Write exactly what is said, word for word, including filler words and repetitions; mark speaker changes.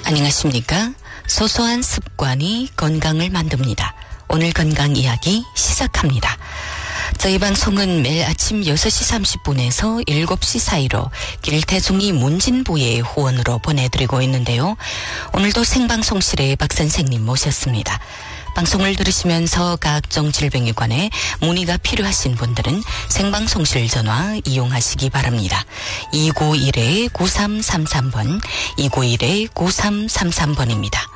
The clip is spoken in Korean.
Speaker 1: 안녕하십니까? 소소한 습관이 건강을 만듭니다. 오늘 건강 이야기 시작합니다. 저희 방송은 매일 아침 여섯 시 삼십 분에서 일곱 시 사이로 길태중이 문진부의 후원으로 보내드리고 있는데요. 오늘도 생방송실에 박 선생님 모셨습니다. 방송을 들으시면서 각종 질병에 관해 문의가 필요하신 분들은 생방송실 전화 이용하시기 바랍니다. 이구일 구삼삼삼 번, 이구일 구삼삼삼 번입니다.